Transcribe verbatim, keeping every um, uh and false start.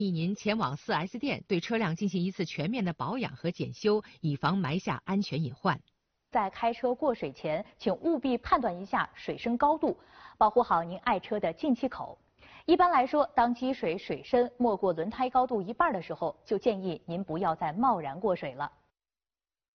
议您前往 四 S 店对车辆进行一次全面的保养和检修，以防埋下安全隐患。 在开车过水前，请务必判断一下水深高度，保护好您爱车的进气口。一般来说，当积水水深没过轮胎高度一半的时候，就建议您不要再贸然过水了。